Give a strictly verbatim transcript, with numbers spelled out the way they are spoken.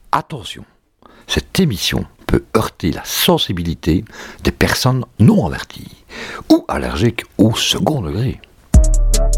attention, cette émission peut heurter la sensibilité des personnes non averties ou allergiques au second degré.